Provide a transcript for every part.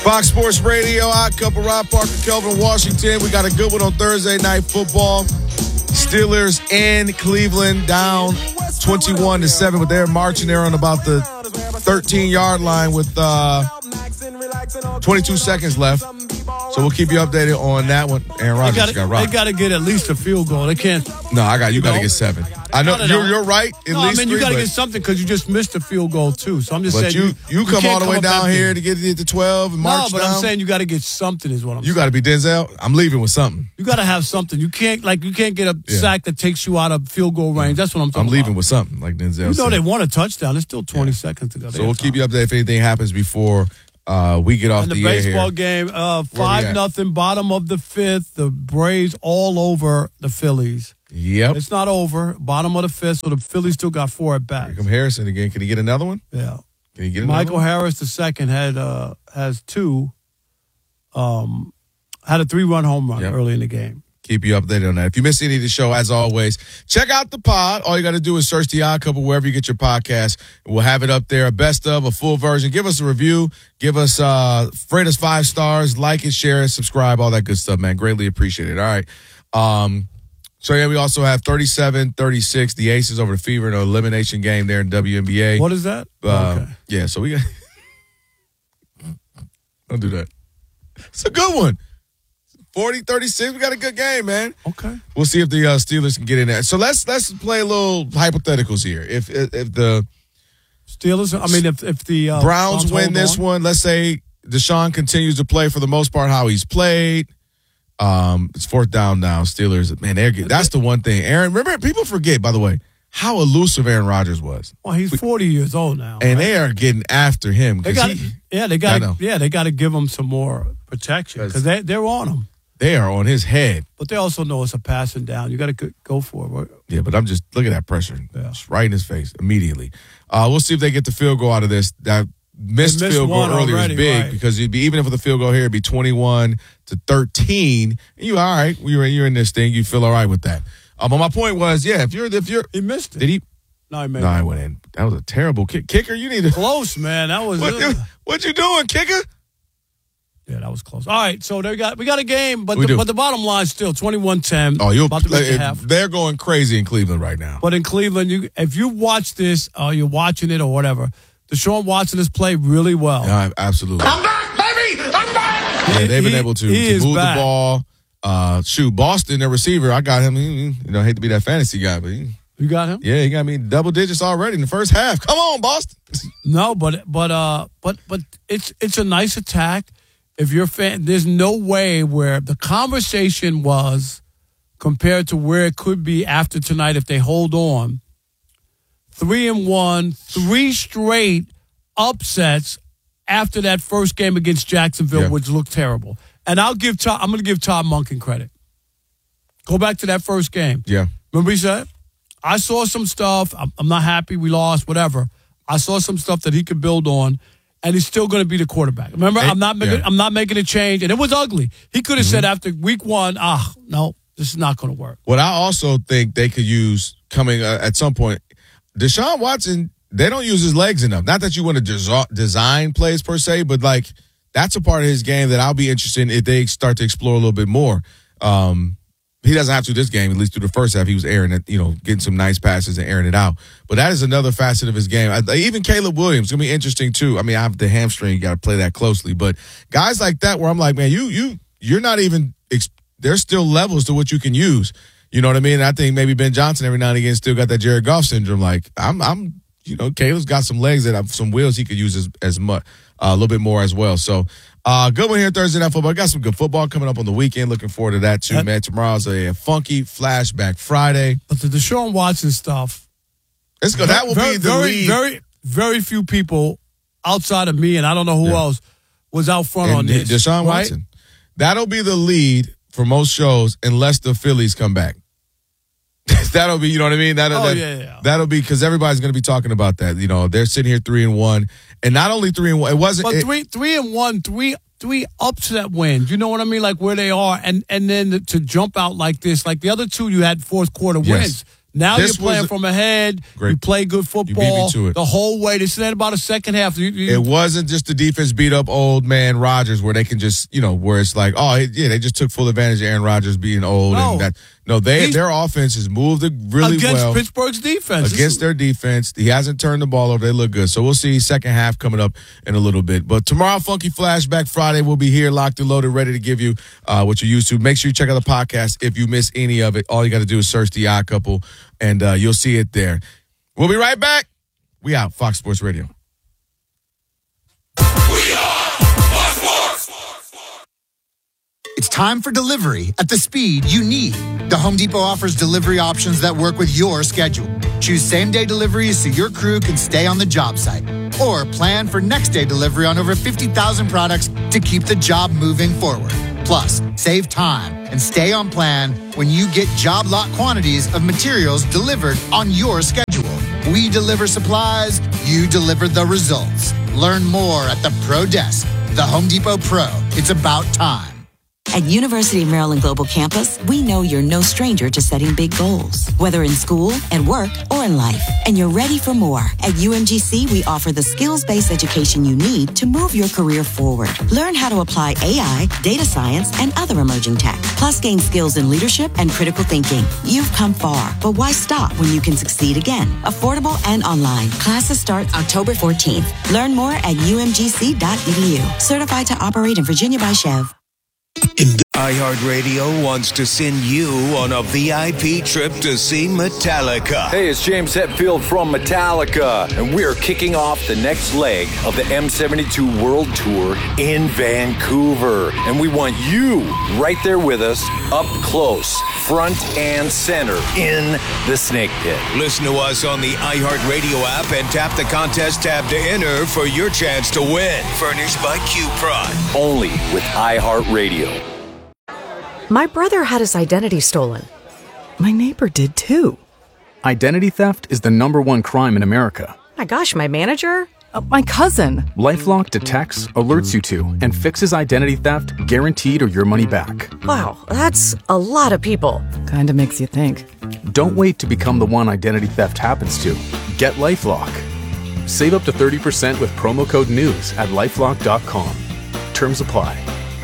Fox Sports Radio, Odd Couple, Rob Parker, Kelvin Washington. We got a good one on Thursday Night Football. Steelers in Cleveland down 21-7, but they're marching there on about the 13-yard line with 22 seconds left. So we'll keep you updated on that one. Aaron Rodgers got rocked. They got to get at least a field goal. They can't. No, you got to get 7. I know you're right. At least you got to get something because you just missed a field goal too. So I'm just saying you come all the way down here to get to 12 and march down. No, but I'm saying you got to get something. Is what I'm saying. You got to be Denzel. I'm leaving with something. You got to have something. You can't get a sack that takes you out of field goal range. That's what I'm talking about. I'm leaving with something like Denzel. You know they want a touchdown. There's still 20 seconds to go. So we'll keep you updated if anything happens before we get off the air here. And the baseball game, 5-0, bottom of the 5th. The Braves all over the Phillies. Yep. It's not over. Bottom of the 5th, so the Phillies still got 4 at bats. Here come Harrison again. Can he get another one? Yeah. Can he get another Michael one? Harris II has 2. Had a 3-run home run early in the game. Keep you updated on that. If you miss any of the show, as always, check out the pod. All you got to do is search The Odd Couple wherever you get your podcast. We'll have it up there, a best of, a full version. Give us a review. Give us, rate us 5 stars. Like it, share it, subscribe, all that good stuff, man. Greatly appreciate it. All right. So, we also have 37-36, the Aces over the Fever in an elimination game there in WNBA. What is that? Okay. Yeah, so we got... Don't do that. It's a good one. 40-36, we got a good game, man. Okay. We'll see if the Steelers can get in there. So let's play a little hypotheticals here. If the Steelers, if the Browns win this one, let's say Deshaun continues to play for the most part how he's played. It's 4th down now. Steelers, man, that's the one thing. Aaron, remember, people forget, by the way, how elusive Aaron Rodgers was. Well, he's 40 years old now, and they are getting after him. They got to give him some more protection because they're on him. They are on his head. But they also know it's a passing down. You got to go for it. Yeah, but I'm just, look at that pressure. Yeah. Just right in his face immediately. We'll see if they get the field goal out of this. That missed field goal earlier is big because even if with the field goal here, it'd be 21-13. And you all right. You're in this thing. You feel all right with that. But my point was, if you're he missed it. Did he? No, he made it. No, he went in. That was a terrible kick. Kicker, you need to. Close, man. That was. What you doing, kicker? Yeah, that was close. All right, so we got a game, but the bottom line is still 21-10. Oh, about to make it half. They're going crazy in Cleveland right now. But in Cleveland, if you watch this, you're watching it or whatever, Deshaun Watson has played really well. Yeah, absolutely. I'm back, baby! I'm back! Yeah, they've been able to move the ball. Boston, their receiver, I got him. I hate to be that fantasy guy, but you got him? Yeah, he got me double digits already in the first half. Come on, Boston. No, but it's a nice attack. If you're a fan, there's no way where the conversation was compared to where it could be after tonight if they hold on. 3-1, 3 straight upsets after that first game against Jacksonville, which looked terrible. And I'm going to give Todd Monken credit. Go back to that first game. Yeah. Remember he said, I saw some stuff. I'm not happy we lost, whatever. I saw some stuff that he could build on. And he's still going to be the quarterback. Remember, I'm not making a change. And it was ugly. He could have said after week 1, no, this is not going to work. What I also think they could use coming at some point, Deshaun Watson, they don't use his legs enough. Not that you want to design plays per se, but like that's a part of his game that I'll be interested in if they start to explore a little bit more. He doesn't have to this game, at least through the first half. He was airing it, getting some nice passes and airing it out. But that is another facet of his game. Even Caleb Williams, going to be interesting too. I mean, I have the hamstring. You got to play that closely. But guys like that where I'm like, man, you're not even there's still levels to what you can use. You know what I mean? I think maybe Ben Johnson every now and again still got that Jared Goff syndrome. Like, Caleb's got some legs that have some wheels he could use as much, a little bit more as well. So, good one here Thursday Night Football. Got some good football coming up on the weekend. Looking forward to that too, man. Tomorrow's a funky flashback Friday. But the Deshaun Watson stuff, let's go. That will be the lead. Very, very few people outside of me, and I don't know who else was out front on this. Deshaun Watson. That'll be the lead for most shows unless the Phillies come back. That'll be, you know what I mean? That'll be because everybody's going to be talking about that. They're sitting here 3-1, and not only 3-1. It wasn't. But 3-1, three upset wins. You know what I mean? Like where they are, and then to jump out like this, like the other two, you had fourth quarter wins. Now you're playing from ahead. You play good football. You beat me to it. The whole way. This is about a second half. It wasn't just the defense beat up old man Rodgers where they can just, where it's like, they just took full advantage of Aaron Rodgers being old. Their offense has moved really well. Against Pittsburgh's defense. Against their defense. He hasn't turned the ball over. They look good. So we'll see second half coming up in a little bit. But tomorrow, Funky Flashback Friday, we'll be here locked and loaded, ready to give you what you're used to. Make sure you check out the podcast. If you miss any of it, all you got to do is search The Odd Couple, and you'll see it there. We'll be right back. We out. Fox Sports Radio. It's time for delivery at the speed you need. The Home Depot offers delivery options that work with your schedule. Choose same-day deliveries so your crew can stay on the job site. Or plan for next-day delivery on over 50,000 products to keep the job moving forward. Plus, save time and stay on plan when you get job lot quantities of materials delivered on your schedule. We deliver supplies, you deliver the results. Learn more at the Pro Desk. The Home Depot Pro. It's about time. At University of Maryland Global Campus, we know you're no stranger to setting big goals, whether in school, at work, or in life. And you're ready for more. At UMGC, we offer the skills-based education you need to move your career forward. Learn how to apply AI, data science, and other emerging tech. Plus, gain skills in leadership and critical thinking. You've come far, but why stop when you can succeed again? Affordable and online. Classes start October 14th. Learn more at umgc.edu. Certified to operate in Virginia by Chev. iHeartRadio wants to send you on a VIP trip to see Metallica. Hey, it's James Hetfield from Metallica, and we are kicking off the next leg of the M72 World Tour in Vancouver. And we want you right there with us, up close, front and center, in the Snake Pit. Listen to us on the iHeartRadio app and tap the contest tab to enter for your chance to win. Furnished by Q-Prod. Only with iHeartRadio. My brother had his identity stolen. My neighbor did too. Identity theft is the #1 crime in America. My gosh, my manager? My cousin. LifeLock detects, alerts you to, and fixes identity theft guaranteed or your money back. Wow, that's a lot of people. Kinda makes you think. Don't wait to become the one identity theft happens to. Get LifeLock. Save up to 30% with promo code NEWS at LifeLock.com. Terms apply.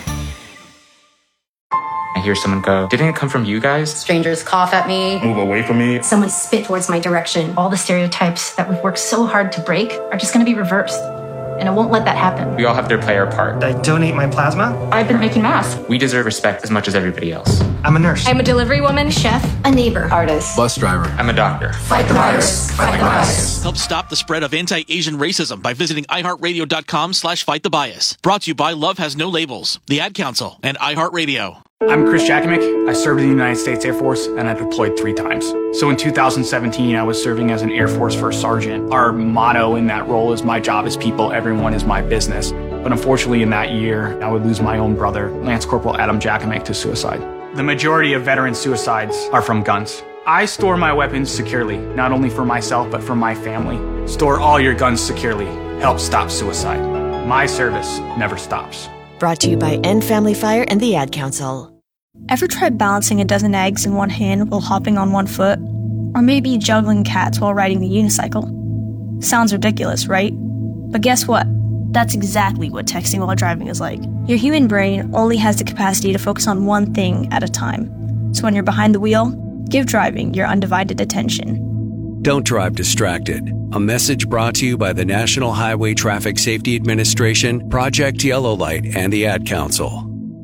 I hear someone go, "Didn't it come from you guys?" Strangers cough at me. Move away from me. Someone spit towards my direction. All the stereotypes that we've worked so hard to break are just going to be reversed. And I won't let that happen. We all have to play our part. I donate my plasma. I've been making masks. We deserve respect as much as everybody else. I'm a nurse. I'm a delivery woman, chef, a neighbor, artist, bus driver. I'm a doctor. Fight the virus. Fight the bias. Help stop the spread of anti-Asian racism by visiting iHeartRadio.com/fightthebbias. Brought to you by Love Has No Labels, the Ad Council, and iHeartRadio. I'm Chris Jakovic. I served in the United States Air Force, and I deployed 3 times. So in 2017, I was serving as an Air Force First Sergeant. Our motto in that role is, "My job is people, everyone is my business." But unfortunately, in that year, I would lose my own brother, Lance Corporal Adam Jakovic, to suicide. The majority of veteran suicides are from guns. I store my weapons securely, not only for myself, but for my family. Store all your guns securely. Help stop suicide. My service never stops. Brought to you by End Family Fire and the Ad Council. Ever tried balancing a dozen eggs in one hand while hopping on one foot? Or maybe juggling cats while riding the unicycle? Sounds ridiculous, right? But guess what? That's exactly what texting while driving is like. Your human brain only has the capacity to focus on one thing at a time. So when you're behind the wheel, give driving your undivided attention. Don't drive distracted. A message brought to you by the National Highway Traffic Safety Administration, Project Yellow Light, and the Ad Council.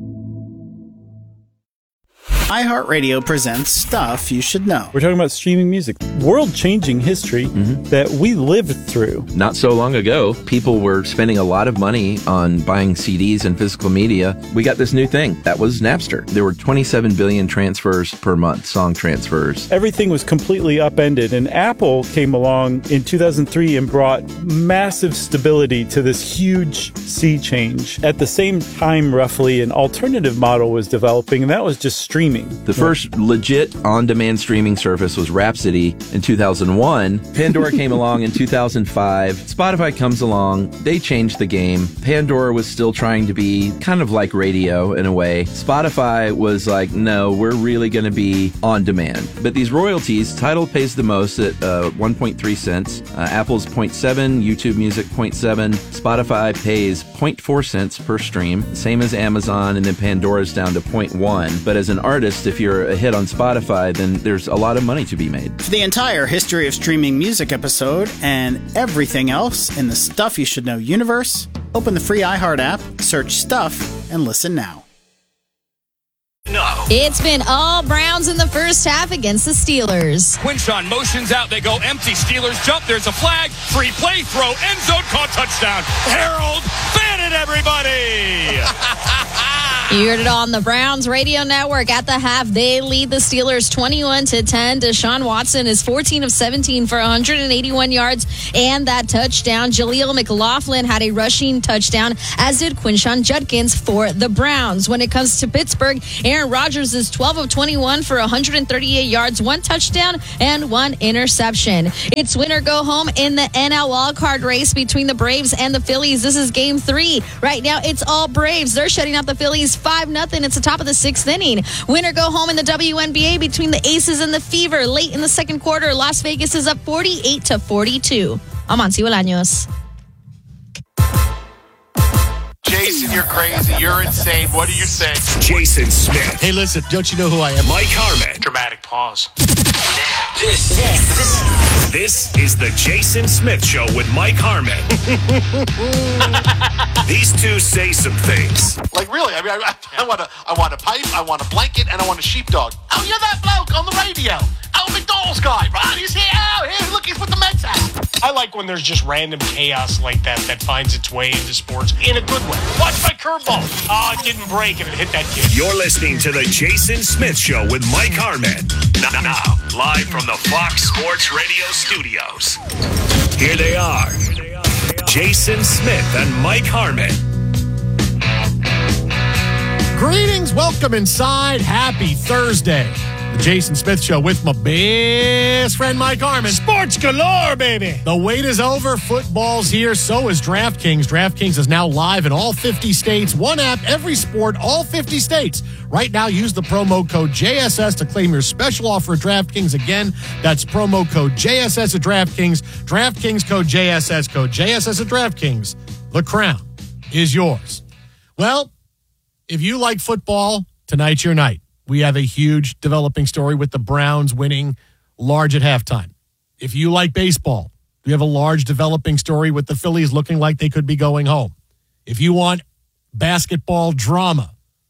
iHeartRadio presents Stuff You Should Know. We're talking about streaming music, world-changing history that we lived through. Not so long ago, people were spending a lot of money on buying CDs and physical media. We got this new thing. That was Napster. There were 27 billion transfers per month, song transfers. Everything was completely upended, and Apple came along in 2003 and brought massive stability to this huge sea change. At the same time, roughly, an alternative model was developing, and that was just streaming. streaming. The first legit on-demand streaming service was Rhapsody in 2001. Pandora came along in 2005. Spotify comes along. They changed the game. Pandora was still trying to be kind of like radio in a way. Spotify was like, no, we're really going to be on demand. But these royalties, Tidal pays the most at 1.3 cents. Apple's 0.7, YouTube Music 0.7. Spotify pays 0.4 cents per stream, same as Amazon, and then Pandora's down to 0.1. But as an artist, if you're a hit on Spotify, then there's a lot of money to be made. For the entire History of Streaming Music episode and everything else in the Stuff You Should Know universe, open the free iHeart app, search Stuff, and listen now. No. It's been all Browns in the first half against the Steelers. Quinshon motions out. They go empty. Steelers jump. There's a flag. Free play throw. End zone caught. Touchdown. Harold Bannon, everybody. You heard it on the Browns radio network. At the half, they lead the Steelers 21-10. Deshaun Watson is 14 of 17 for 181 yards and that touchdown. Jaleel McLaughlin had a rushing touchdown, as did Quinshon Judkins for the Browns. When it comes to Pittsburgh, Aaron Rodgers is 12 of 21 for 138 yards, 1 touchdown, and 1 interception. It's win or go home in the NL wildcard race between the Braves and the Phillies. This is game 3. Right now, it's all Braves. They're shutting out the Phillies 5-0. It's the top of the 6th inning. Win or go home in the WNBA between the Aces and the Fever. Late in the second quarter, Las Vegas is up 48-42. I'm Ansi Bolaños. Jason, you're crazy. You're insane. What do you say? Jason Smith. Hey, listen, don't you know who I am? Mike Harmon. Dramatic pause. This is the Jason Smith Show with Mike Harmon. These two say some things. Like, really? I mean, I want a pipe, I want a blanket, and I want a sheepdog. Oh, you're that bloke on the radio. Oh, McDonald's guy, right? He's here. Oh, here, look, he's with the Mets hat. I like when there's just random chaos like that finds its way into sports in a good way. Watch my curveball. Oh, it didn't break and it hit that kid. You're listening to the Jason Smith Show with Mike Harmon. Now, live from the Fox Sports Radio studios. Here they are, Jason Smith and Mike Harmon. Greetings, welcome inside. Happy Thursday. The Jason Smith Show with my best friend Mike Harmon. Sports galore, baby. The wait is over. Football's here. So is DraftKings. DraftKings is now live in all 50 states. One app, every sport, all 50 states. Right now, use the promo code JSS to claim your special offer at DraftKings. Again, that's promo code JSS at DraftKings. DraftKings code JSS, code JSS at DraftKings. The crown is yours. Well, if you like football, tonight's your night. We have a huge developing story with the Browns winning large at halftime. If you like baseball, we have a large developing story with the Phillies looking like they could be going home. If you want basketball drama,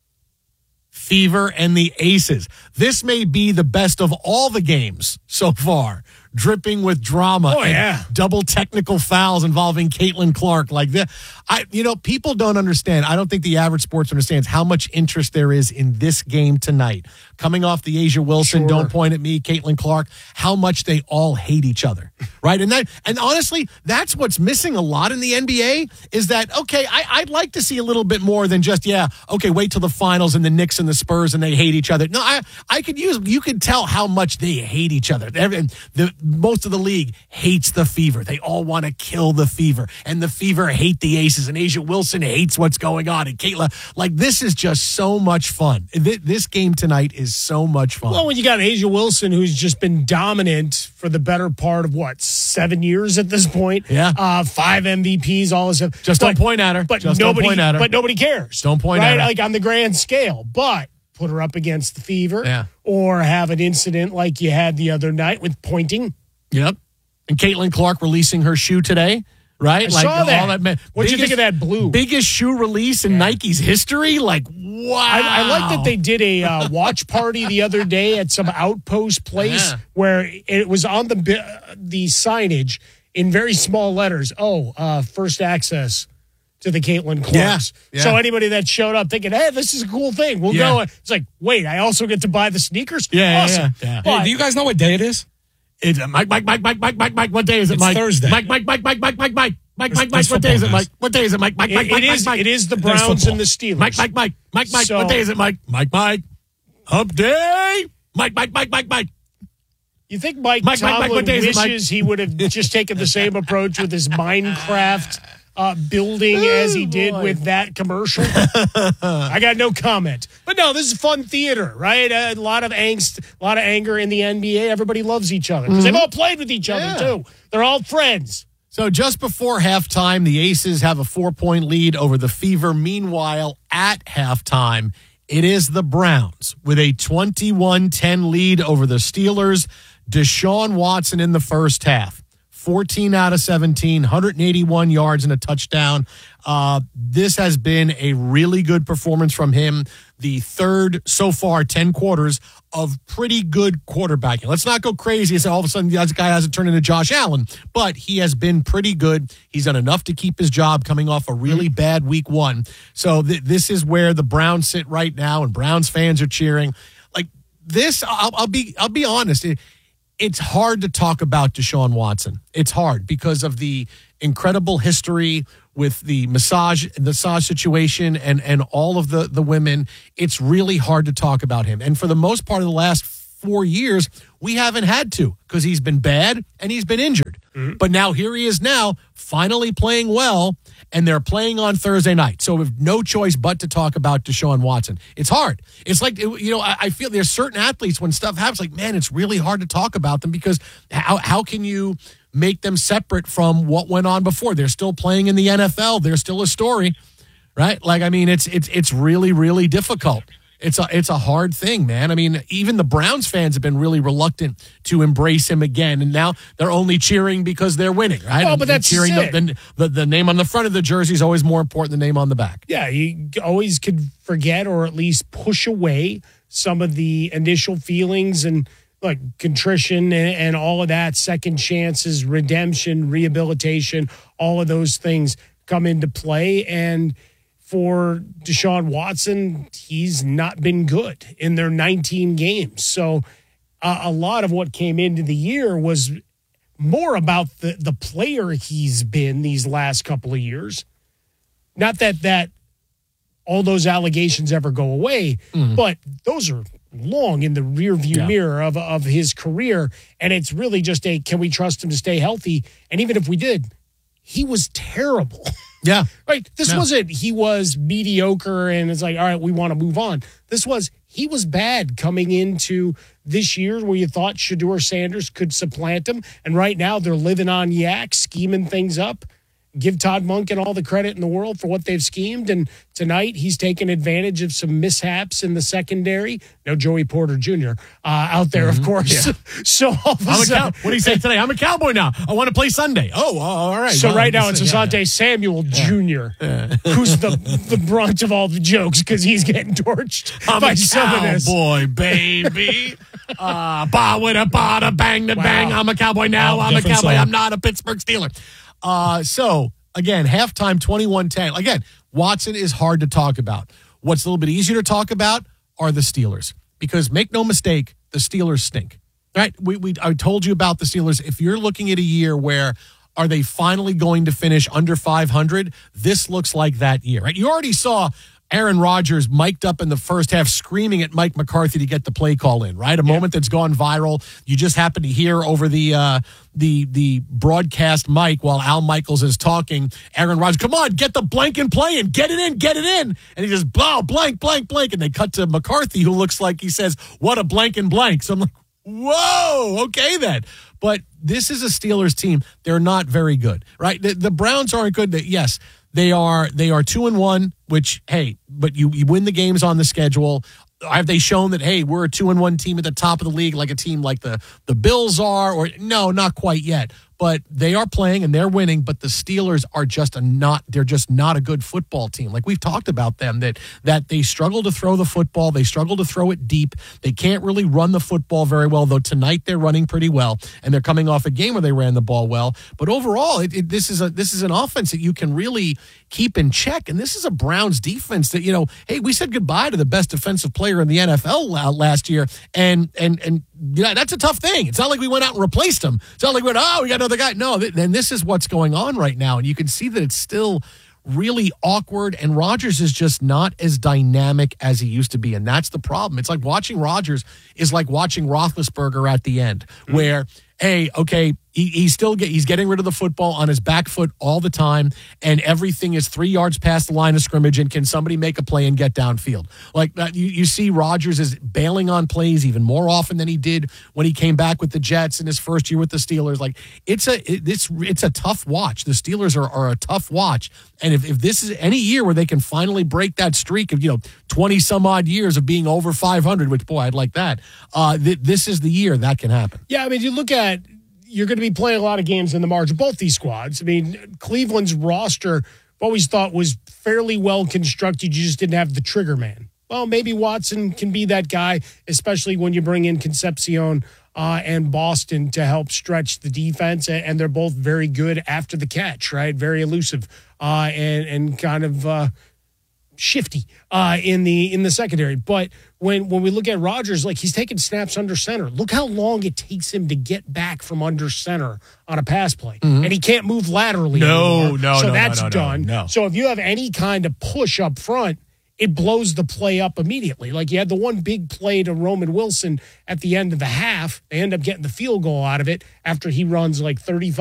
Fever and the Aces. This may be the best of all the games so far, dripping with drama and double technical fouls involving Caitlin Clark like this. People don't understand. I don't think the average sports understands how much interest there is in this game tonight. Coming off the Asia Wilson, don't point at me, Caitlin Clark, how much they all hate each other, right? And honestly, that's what's missing a lot in the NBA is that, okay, I'd like to see a little bit more than just, wait till the finals and the Knicks and the Spurs and they hate each other. No, you could tell how much they hate each other. Most of the league hates the Fever. They all want to kill the Fever. And the Fever hate the Aces. And Asia Wilson hates what's going on. And Caitlin, this is just so much fun. This game tonight is so much fun. Well, when you got Asia Wilson, who's just been dominant for the better part of, 7 years at this point? Yeah. 5 MVPs, all this stuff. Just don't point at her. But nobody cares. Don't point at her. Like on the grand scale. But put her up against the Fever or have an incident like you had the other night with pointing. Yep. And Caitlin Clark releasing her shoe today, right? I saw that. What'd you think of that blue? Biggest shoe release in Nike's history? Wow. I like that they did a watch party the other day at some outpost place where it was on the signage in very small letters. First access to the Caitlin Clarks. Yeah. So anybody that showed up thinking, hey, this is a cool thing, we'll go. It's like, wait, I also get to buy the sneakers? Awesome. Yeah. But, hey, do you guys know what day it is? It's Mike. What day is it, Mike? It's Thursday. Mike. What day is it, Mike? What day is it, Mike? It is the Browns and the Steelers. Mike. What day is it, Mike? Mike. Hump day. Mike. You think Mike Tomlin wishes he would have just taken the same approach with his Minecraft building as he did with that commercial? I got no comment. But no, this is fun theater, right? A lot of angst, a lot of anger in the NBA. Everybody loves each other because they've all played with each other, too. They're all friends. So just before halftime, the Aces have a 4-point lead over the Fever. Meanwhile, at halftime, it is the Browns with a 21-10 lead over the Steelers. Deshaun Watson in the first half, 14 out of 17, 181 yards and a touchdown. This has been a really good performance from him. The third so far, 10 quarters of pretty good quarterbacking. Let's not go crazy and say all of a sudden the other guy hasn't turned into Josh Allen, but he has been pretty good. He's done enough to keep his job coming off a really bad week one. So this is where the Browns sit right now, and Browns fans are cheering. Like this, I'll be honest. It's hard to talk about Deshaun Watson. It's hard because of the incredible history with the massage situation and all of the women. It's really hard to talk about him. And for the most part of the last 4 years, we haven't had to because he's been bad and he's been injured. But now here he is now finally playing well, and they're playing on Thursday night. So we have no choice but to talk about Deshaun Watson. It's hard. It's like, I feel there's certain athletes when stuff happens, like, man, it's really hard to talk about them because how can you make them separate from what went on before? They're still playing in the NFL. They're still a story, right? Like, I mean, it's really, really difficult. It's a hard thing, man. I mean, even the Browns fans have been really reluctant to embrace him again, and now they're only cheering because they're winning, right? Well, but that's cheering the name on the front of the jersey is always more important than the name on the back. Yeah, you always could forget or at least push away some of the initial feelings and like contrition and all of that, second chances, redemption, rehabilitation, all of those things come into play. And for Deshaun Watson, he's not been good in their 19 games. So a lot of what came into the year was more about the player he's been these last couple of years. Not that all those allegations ever go away, but those are long in the rearview mirror of his career. And it's really just can we trust him to stay healthy? And even if we did, he was terrible. Yeah. Right. This wasn't he was mediocre and it's like, all right, we want to move on. He was bad coming into this year where you thought Shedeur Sanders could supplant him. And right now they're living on yak, scheming things up. Give Todd Monken all the credit in the world for what they've schemed. And tonight he's taken advantage of some mishaps in the secondary. No Joey Porter Jr. Out there, of course. Yeah. So all of a sudden, what do you say today? I'm a Cowboy now. I want to play Sunday. Oh, all right. So right now it's Asante Samuel Jr., who's the brunt of all the jokes because he's getting torched by some of this. Cowboy, baby. Ba with a bada, bang to bang. I'm a Cowboy now. I'm a Cowboy. I'm not a Pittsburgh Steeler. So, again, halftime 21-10. Again, Watson is hard to talk about. What's a little bit easier to talk about are the Steelers. Because make no mistake, the Steelers stink. Right? I told you about the Steelers. If you're looking at a year where are they finally going to finish under 500, this looks like that year. Right? You already saw Aaron Rodgers mic'd up in the first half screaming at Mike McCarthy to get the play call in, right? A moment that's gone viral. You just happen to hear over the broadcast mic while Al Michaels is talking, Aaron Rodgers, come on, get the blank and play in, get it in. And he just, blank. And they cut to McCarthy, who looks like he says, what a blank and blank. So I'm like, whoa, okay then. But this is a Steelers team. They're not very good, right? The Browns aren't good. Yes, they are 2-1, which, hey, but you win the games on the schedule. Have they shown that, hey, we're a 2-1 team at the top of the league like a team like the Bills are? Or no, not quite yet. But they are playing and they're winning, but the Steelers are just not a good football team. Like we've talked about them, that they struggle to throw the football. They struggle to throw it deep. They can't really run the football very well, though tonight they're running pretty well, and they're coming off a game where they ran the ball well. But overall, this is an offense that you can really keep in check. And this is a Browns defense that, hey, we said goodbye to the best defensive player in the NFL last year. And that's a tough thing. It's not like we went out and replaced him. It's not like we got another guy. No, then this is what's going on right now. And you can see that it's still really awkward, and Rodgers is just not as dynamic as he used to be, and that's the problem. It's like watching Rodgers is like watching Roethlisberger at the end, where, hey, okay, he's getting rid of the football on his back foot all the time, and everything is 3 yards past the line of scrimmage, and can somebody make a play and get downfield? Like that, you see Rodgers is bailing on plays even more often than he did when he came back with the Jets in his first year with the Steelers. Like it's a tough watch. The Steelers are a tough watch, and if this is any year where they can finally break that streak of 20 some odd years of being over 500, which boy I'd like that. This is the year that can happen. Yeah, I mean, you look at. You're going to be playing a lot of games in the margin, both these squads. I mean, Cleveland's roster, I've always thought was fairly well constructed. You just didn't have the trigger man. Well, maybe Watson can be that guy, especially when you bring in Concepcion and Boston to help stretch the defense. And they're both very good after the catch, right? Very elusive and kind of shifty in the secondary. But when we look at Rodgers, like he's taking snaps under center. Look how long it takes him to get back from under center on a pass play. Mm-hmm. And he can't move laterally anymore. So that's done. So if you have any kind of push up front, it blows the play up immediately. Like you had the one big play to Roman Wilson at the end of the half. They end up getting the field goal out of it after he runs like 35